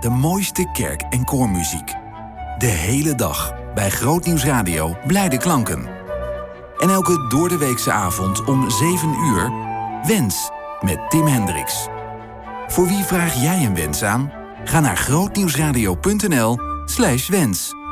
De mooiste kerk- en koormuziek. De hele dag bij Grootnieuws Radio Blijde Klanken. En elke doordeweekse avond om 7 uur... Wens met Tim Hendricks. Voor wie vraag jij een wens aan? Ga naar grootnieuwsradio.nl/wens.